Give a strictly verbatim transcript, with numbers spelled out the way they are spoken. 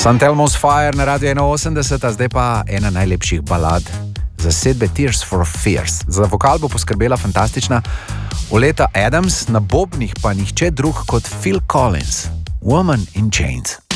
Saint Elmo's Fire na Radio ena osemdeset, a zdaj pa ena najlepših balad zasedbe Tears for Fears. Za vokal bo poskrbela fantastična Oleta Adams, na bobnih pa nihče drug kot Phil Collins, Woman in Chains.